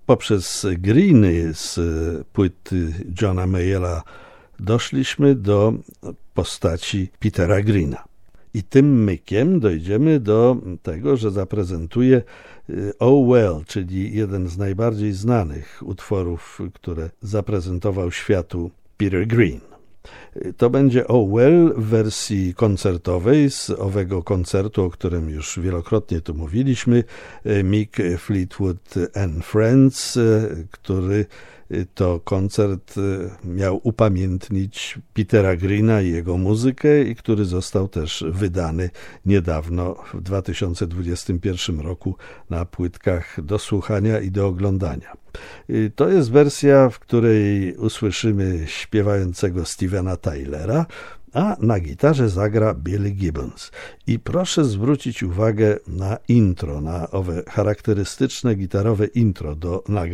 Poprzez Greeny z płyty Johna Mayalla doszliśmy do postaci Petera Greena. I tym mykiem dojdziemy do tego, że zaprezentuje Oh Well, czyli jeden z najbardziej znanych utworów, które zaprezentował światu Peter Green. To będzie Oh Well w wersji koncertowej z owego koncertu, o którym już wielokrotnie tu mówiliśmy, Mick Fleetwood and Friends, który to koncert miał upamiętnić Petera Greena i jego muzykę i który został też wydany niedawno w 2021 roku na płytkach do słuchania i do oglądania. To jest wersja, w której usłyszymy śpiewającego Stevena Tylera, a na gitarze zagra Billy Gibbons. I proszę zwrócić uwagę na intro, na owe charakterystyczne gitarowe intro do nagrania.